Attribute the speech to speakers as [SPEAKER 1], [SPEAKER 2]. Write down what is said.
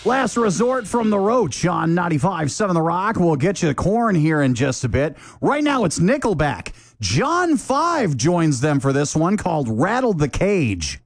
[SPEAKER 1] Last Resort from the Roach on 95.7 The Rock. We'll get you the corn here in just a bit. Right now, it's Nickelback. John 5 joins them for this one called Rattled the Cage.